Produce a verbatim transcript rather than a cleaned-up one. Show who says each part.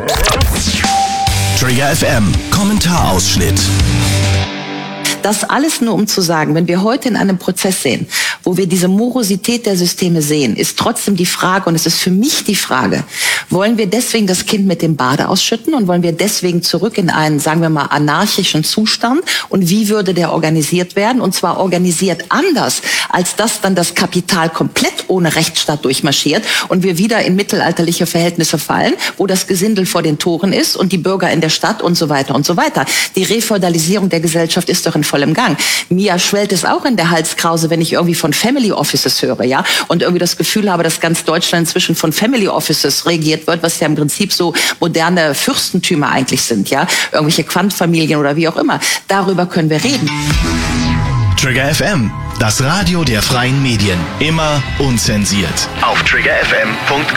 Speaker 1: Trigger F M, Kommentarausschnitt.
Speaker 2: Das alles nur, um zu sagen, wenn wir heute in einem Prozess sehen, wo wir diese Morosität der Systeme sehen, ist trotzdem die Frage, und es ist für mich die Frage, wollen wir deswegen das Kind mit dem Bade ausschütten und wollen wir deswegen zurück in einen, sagen wir mal, anarchischen Zustand? Und wie würde der organisiert werden? Und zwar organisiert anders, als dass dann das Kapital komplett ohne Rechtsstaat durchmarschiert und wir wieder in mittelalterliche Verhältnisse fallen, wo das Gesindel vor den Toren ist und die Bürger in der Stadt und so weiter und so weiter. Die Refeudalisierung der Gesellschaft ist doch in vollem Gang. Mir schwellt es auch in der Halskrause, wenn ich irgendwie von Family Offices höre, ja, und irgendwie das Gefühl habe, dass ganz Deutschland inzwischen von Family Offices regiert wird, was ja im Prinzip so moderne Fürstentümer eigentlich sind, ja, irgendwelche Quantfamilien oder wie auch immer. Darüber können wir reden.
Speaker 1: Trigger F M, das Radio der freien Medien, immer unzensiert. Auf trigger f m punkt com